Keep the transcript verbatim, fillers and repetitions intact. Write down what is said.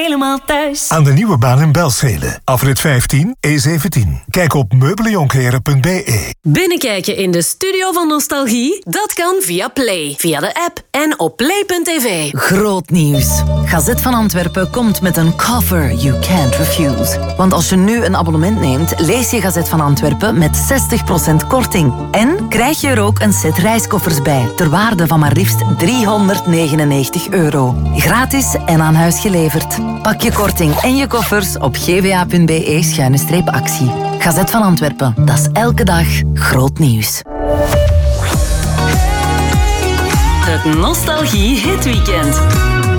helemaal thuis. Aan de nieuwe baan in Belschelen. Afrit vijftien, E zeventien. Kijk op meubeljonkeren punt b e. Binnenkijken in de studio van Nostalgie? Dat kan via Play, via de app en op play punt t v. Groot nieuws. Gazet van Antwerpen komt met een cover you can't refuse. Want als je nu een abonnement neemt, lees je Gazet van Antwerpen met zestig procent korting. En krijg je er ook een set reiskoffers bij, ter waarde van maar liefst driehonderdnegenennegentig euro. Gratis en aan huis geleverd. Pak je korting en je koffers op gva punt b e schuine streep actie. Gazet van Antwerpen, dat is elke dag groot nieuws. Het Nostalgie Hitweekend.